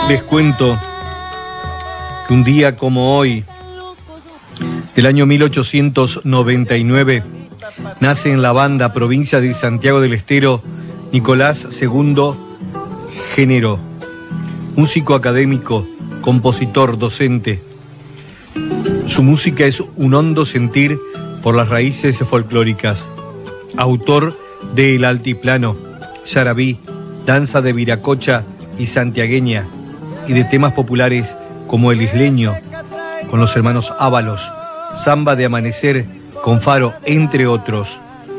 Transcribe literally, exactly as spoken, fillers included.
Les cuento que un día como hoy, del año mil ochocientos noventa y nueve, nace en La Banda, provincia de Santiago del Estero, Nicolás segundo Género, músico académico, compositor, docente. Su música es un hondo sentir por las raíces folclóricas. Autor de El Altiplano, Yarabí, Danza de Viracocha y Santiagueña, y de temas populares como El Isleño, con los hermanos Ábalos, Samba de Amanecer, con Faro, entre otros.